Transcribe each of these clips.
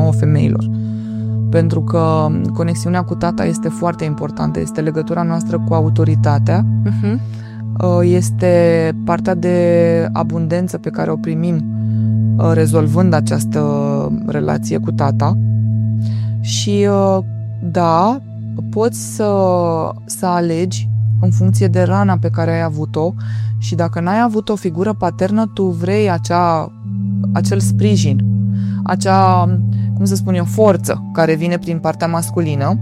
nouă femeilor. Pentru că conexiunea cu tata este foarte importantă, este legătura noastră cu autoritatea, este partea de abundență pe care o primim rezolvând această relație cu tata și da, poți să alegi în funcție de rana pe care ai avut-o și dacă n-ai avut o figură paternă, tu vrei acel sprijin, acea, cum să spun eu, forță care vine prin partea masculină,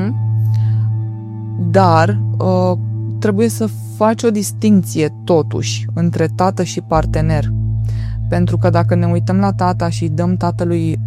dar trebuie să faci o distincție totuși între tată și partener. Pentru că dacă ne uităm la tata și dăm tatălui,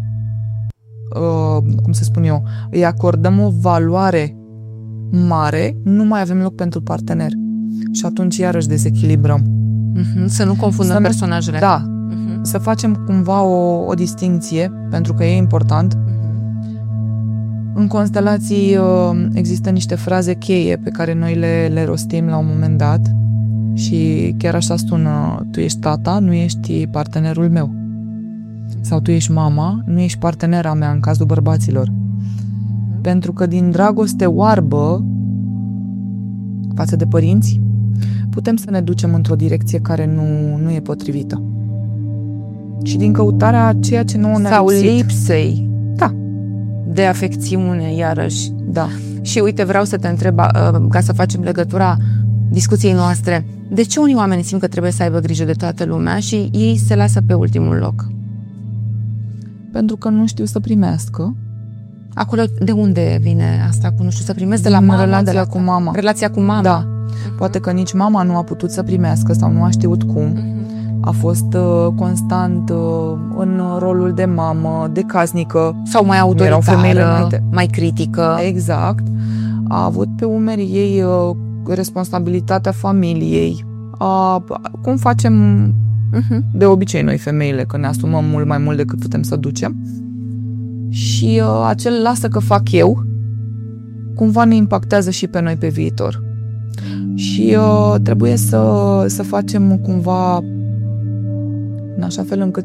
cum să spun eu, îi acordăm o valoare mare, nu mai avem loc pentru partener. Și atunci iarăși dezechilibrăm. Să nu confundăm personajele. Da. Să facem cumva o distincție, pentru că e important. În constelații există niște fraze cheie pe care noi le rostim la un moment dat și chiar așa sună: tu ești tata, nu ești partenerul meu. Sau tu ești mama, nu ești partenera mea în cazul bărbaților. Pentru că din dragoste oarbă față de părinți, putem să ne ducem într-o direcție care nu e potrivită. Și din căutarea a ceea ce nouă ne-a lipsit. Sau lipsei. Da. De afecțiune, iarăși. Da. Și uite, vreau să te întreb, ca să facem legătura discuției noastre, de ce unii oameni simt că trebuie să aibă grijă de toată lumea și ei se lasă pe ultimul loc? Pentru că nu știu să primească. Acolo, de unde vine asta cu nu știu să primesc? De la mama? Relația cu mama. Relația cu mama. Da. Poate că nici mama nu a putut să primească sau nu a știut cum. A fost constant în rolul de mamă, de casnică. Sau mai autoritară, mai critică. Exact. A avut pe umerii ei responsabilitatea familiei. Cum facem de obicei noi femeile, că ne asumăm mult mai mult decât putem să ducem. Și acel lasă că fac eu cumva ne impactează și pe noi pe viitor. Și trebuie să facem cumva în așa fel încât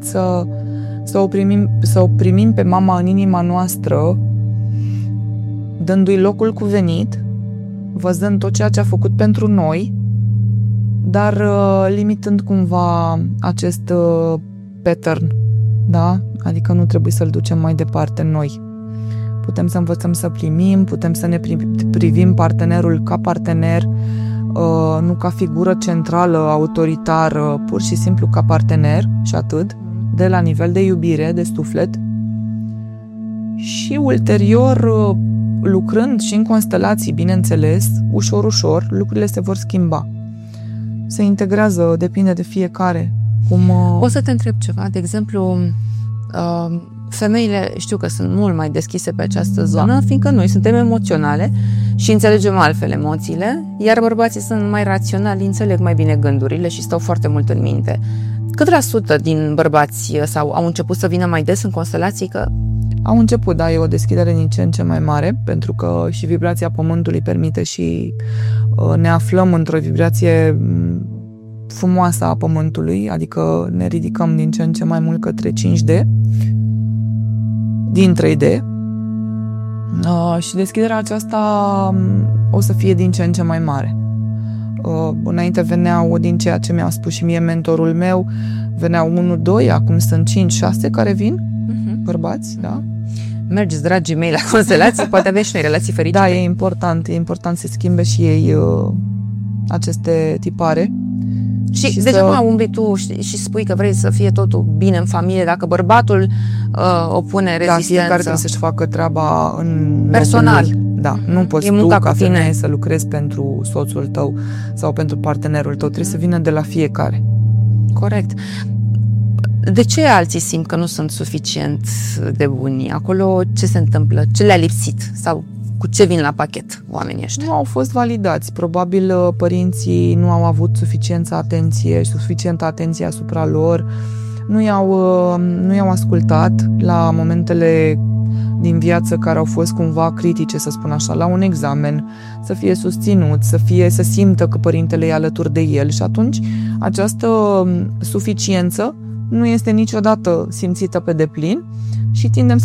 să o primim pe mama în inima noastră, dându-i locul cuvenit, văzând tot ceea ce a făcut pentru noi, dar limitând cumva acest pattern, da? Adică nu trebuie să-l ducem mai departe noi. Putem să învățăm să primim, putem să ne privim partenerul ca partener, nu ca figură centrală, autoritară, pur și simplu ca partener și atât, de la nivel de iubire, de suflet. Și ulterior, lucrând și în constelații, bineînțeles, ușor, ușor, lucrurile se vor schimba. Se integrează, depinde de fiecare. O să te întreb ceva, de exemplu, femeile știu că sunt mult mai deschise pe această zonă, fiindcă noi suntem emoționale și înțelegem altfel emoțiile, iar bărbații sunt mai raționali, înțeleg mai bine gândurile și stau foarte mult în minte. Cât la sută din bărbați au început să vină mai des în constelații? Că au început, da, e o deschidere din ce în ce mai mare, pentru că și vibrația Pământului permite și ne aflăm într-o vibrație frumoasă a Pământului, adică ne ridicăm din ce în ce mai mult către 5D, din 3D, și deschiderea aceasta o să fie din ce în ce mai mare. Înainte veneau, din ceea ce mi-a spus și mie mentorul meu, veneau 1, 2, acum sunt 5, 6 care vin, bărbați, da? Mergeți, dragii mei, la constelații, poate aveți și noi relații fericite. Da, e important să schimbe și ei aceste tipare. Și degeaba umbli tu și spui că vrei să fie totul bine în familie, dacă bărbatul opune rezistență. Da, fiecare trebuie să-și facă treaba în personal. Da, nu poți tu ca femeie să lucrezi pentru soțul tău sau pentru partenerul tău, trebuie să vină de la fiecare. Corect. De ce alții simt că nu sunt suficient de buni? Acolo ce se întâmplă? Ce le-a lipsit? Sau cu ce vin la pachet oamenii ăștia? Nu au fost validați. Probabil părinții nu au avut suficientă atenție asupra lor. Nu i-au ascultat la momentele din viață care au fost cumva critice, să spun așa, la un examen, să fie susținut, să simtă că părintele e alături de el și atunci această suficiență nu este niciodată simțită pe deplin și tindem